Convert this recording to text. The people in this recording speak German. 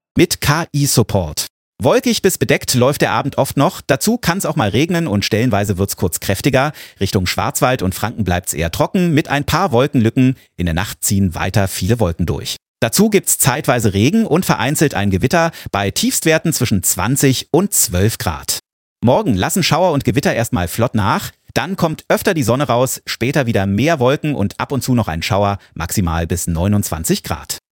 mit KI-Support. Wolkig bis bedeckt läuft der Abend oft noch. Dazu kann es auch mal regnen und stellenweise wird es kurz kräftiger. Richtung Schwarzwald und Franken bleibt es eher trocken mit ein paar Wolkenlücken. In der Nacht ziehen weiter viele Wolken durch. Dazu gibt's zeitweise Regen und vereinzelt ein Gewitter bei Tiefstwerten zwischen 20 und 12 Grad. Morgen lassen Schauer und Gewitter erstmal flott nach. Dann kommt öfter die Sonne raus, später wieder mehr Wolken und ab und zu noch ein Schauer, maximal bis 29 Grad.